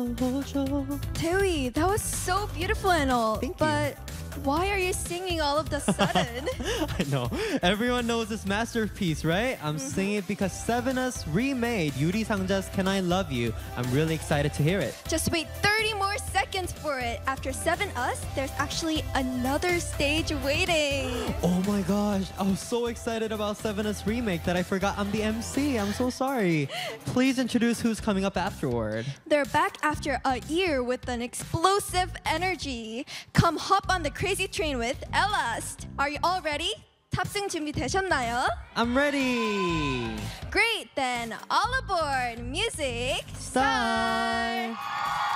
Taewi, that was so beautiful and all. Thank you. But why are you singing all of the sudden? I know. Everyone knows this masterpiece, right? I'm singing it because Sevenus remade Yuri Sangja's Can I Love You. I'm really excited to hear it. Just wait 30 more seconds for it. After 7 Us, there's actually another stage waiting. Oh my gosh, I was so excited about Sevenus remake that I forgot I'm the MC. I'm so sorry. Please introduce who's coming up afterward. They're back after a year with an explosive energy. Come hop on the crazy train with Elast. Are you all ready? 탑승 준비되셨나요? I'm ready. Great, then all aboard. Music Start.